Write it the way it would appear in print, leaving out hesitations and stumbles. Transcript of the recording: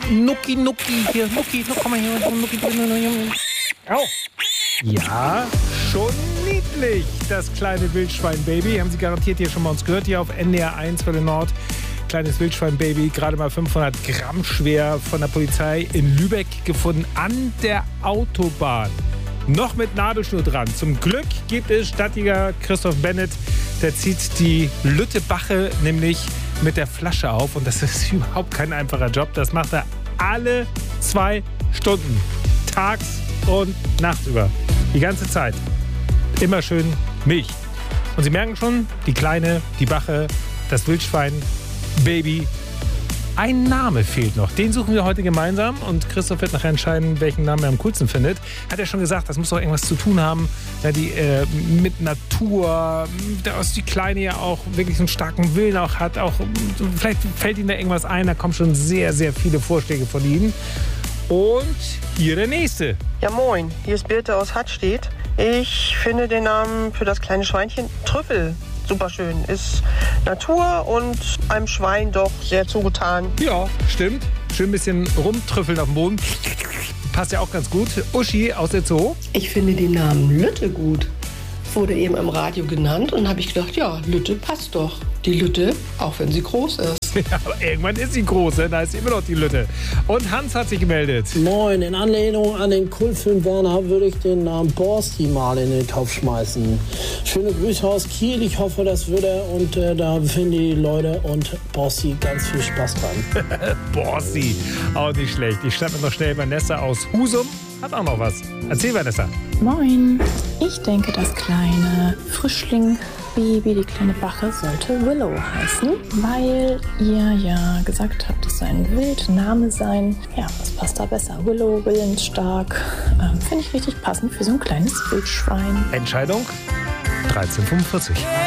Nucki, hier. Nucki, komm mal hier. Nucki. Au. Ja, schon niedlich, das kleine Wildschwein-Baby. Haben Sie garantiert hier schon mal uns gehört, hier auf NDR 1 Welle Nord. Kleines Wildschwein-Baby, gerade mal 500 Gramm schwer, von der Polizei in Lübeck gefunden, an der Autobahn. Noch mit Nabelschnur dran. Zum Glück gibt es Stadtjäger Christoph Bennett, der zieht die Lüttebache nämlich mit der Flasche auf. Und das ist überhaupt kein einfacher Job. Das macht er alle 2 Stunden. Tags und nachts über. Die ganze Zeit. Immer schön Milch. Und Sie merken schon, die Kleine, die Bache, das Wildschwein, Baby. Ein Name fehlt noch. Den suchen wir heute gemeinsam. Und Christoph wird nachher entscheiden, welchen Namen er am coolsten findet. Hat er schon gesagt, das muss doch irgendwas zu tun haben, mit Natur. Dass die Kleine ja auch wirklich so einen starken Willen auch hat. Auch, vielleicht fällt Ihnen da irgendwas ein. Da kommen schon sehr, sehr viele Vorschläge von Ihnen. Und hier der Nächste. Ja, moin. Hier ist Birte aus Hattstedt. Ich finde den Namen für das kleine Schweinchen Trüffel super schön. Ist Natur und einem Schwein doch sehr zugetan. Ja, stimmt. Schön ein bisschen rumtrüffeln auf dem Boden. Passt ja auch ganz gut. Uschi aus der Zoo. Ich finde den Namen Lütte gut. Wurde eben im Radio genannt und habe ich gedacht, ja, Lütte passt doch. Die Lütte, auch wenn sie groß ist. Ja, aber irgendwann ist sie groß, ne? Da ist immer noch die Lütte. Und Hans hat sich gemeldet. Moin, in Anlehnung an den Kultfilm Werner würde ich den Namen Borsti mal in den Topf schmeißen. Schöne Grüße aus Kiel, ich hoffe, das würde er und da finden die Leute und Borsti ganz viel Spaß dran. Borsti, auch nicht schlecht. Ich schnappe mir noch schnell Vanessa aus Husum. Hat auch noch was. Erzähl, Vanessa. Moin. Ich denke, das kleine Frischling-Baby, die kleine Bache, sollte Willow heißen, weil ihr ja gesagt habt, es soll ein Wildname sein. Ja, was passt da besser? Willow, willensstark. Finde ich richtig passend für so ein kleines Wildschwein. Entscheidung 13:45.